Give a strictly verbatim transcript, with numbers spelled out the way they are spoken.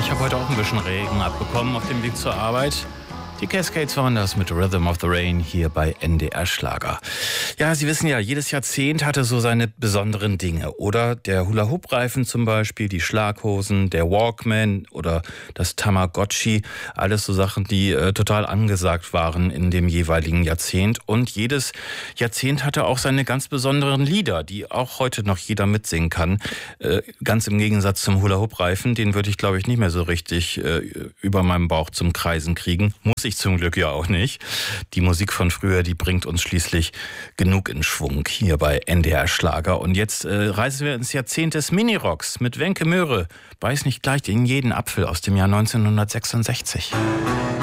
Ich habe heute auch ein bisschen Regen abbekommen auf dem Weg zur Arbeit. Die Cascades waren das mit Rhythm of the Rain hier bei N D R Schlager. Ja, Sie wissen ja, jedes Jahrzehnt hatte so seine besonderen Dinge. Oder der Hula-Hoop-Reifen zum Beispiel, die Schlaghosen, der Walkman oder das Tamagotchi. Alles so Sachen, die äh, total angesagt waren in dem jeweiligen Jahrzehnt. Und jedes Jahrzehnt hatte auch seine ganz besonderen Lieder, die auch heute noch jeder mitsingen kann. Äh, ganz im Gegensatz zum Hula-Hoop-Reifen, den würde ich, glaube ich, nicht mehr so richtig äh, über meinem Bauch zum Kreisen kriegen. Muss ich zum Glück ja auch nicht. Die Musik von früher, die bringt uns schließlich genug in Schwung hier bei N D R Schlager. Und jetzt äh, reisen wir ins Jahrzehnt des Minirocks mit Wenke Möhre. Beiß nicht gleich in jeden Apfel aus dem Jahr neunzehnhundertsechsundsechzig.